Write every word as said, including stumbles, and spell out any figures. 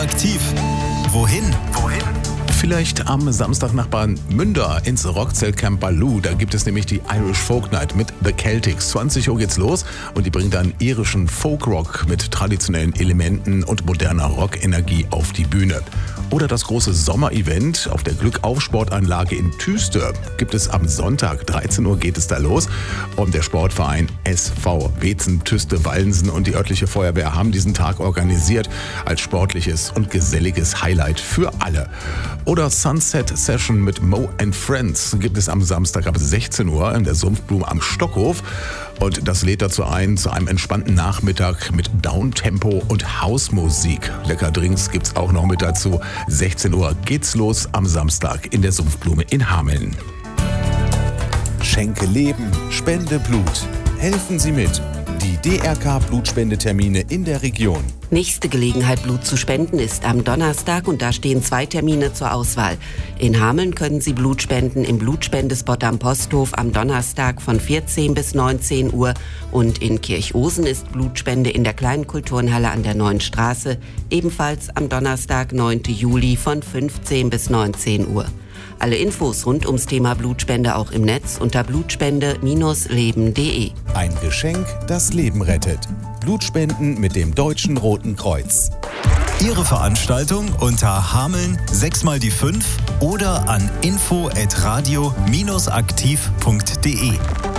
Aktiv. Wohin? Wohin? Vielleicht am Samstag nach Münder ins Rockzeltcamp Baloo. Da gibt es nämlich die Irish Folk Night mit The Celtics. zwanzig Uhr geht's los und die bringen dann irischen Folkrock mit traditionellen Elementen und moderner Rockenergie auf die Bühne. Oder das große Sommerevent auf der Glückauf-Sportanlage in Tüste gibt es am Sonntag. dreizehn Uhr geht es da los. Und der Sportverein S V Wezen, Tüste, Wallensen und die örtliche Feuerwehr haben diesen Tag organisiert als sportliches und geselliges Highlight für alle. Oder Sunset Session mit Mo and Friends gibt es am Samstag ab sechzehn Uhr in der Sumpfblume am Stockhof. Und das lädt dazu ein, zu einem entspannten Nachmittag mit Downtempo und Hausmusik. Lecker Drinks gibt's auch noch mit dazu. sechzehn Uhr geht's los am Samstag in der Sumpfblume in Hameln. Schenke Leben, spende Blut. Helfen Sie mit. Die D R K-Blutspendetermine in der Region. Nächste Gelegenheit, Blut zu spenden, ist am Donnerstag und da stehen zwei Termine zur Auswahl. In Hameln können Sie Blut spenden im Blutspendespot am Posthof am Donnerstag von vierzehn bis neunzehn Uhr und in Kirchhosen ist Blutspende in der kleinen Kulturnhalle an der Neuen Straße, ebenfalls am Donnerstag, neunten Juli von fünfzehn bis neunzehn Uhr. Alle Infos rund ums Thema Blutspende auch im Netz unter blutspende Bindestrich leben punkt de. Ein Geschenk, das Leben rettet. Blutspenden mit dem Deutschen Roten Kreuz. Ihre Veranstaltung unter Hameln sechs mal die fünf oder an info at radio aktiv punkt de.